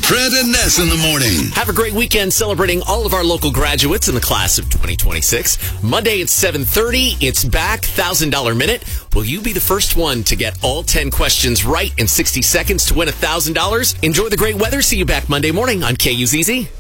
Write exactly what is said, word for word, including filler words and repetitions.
Trent and Ness in the morning. Have a great weekend celebrating all of our local graduates in the class of twenty twenty-six. Monday at seven thirty, it's back, one thousand dollars Minute. Will you be the first one to get all ten questions right in sixty seconds to win one thousand dollars? Enjoy the great weather. See you back Monday morning on K U Z Z.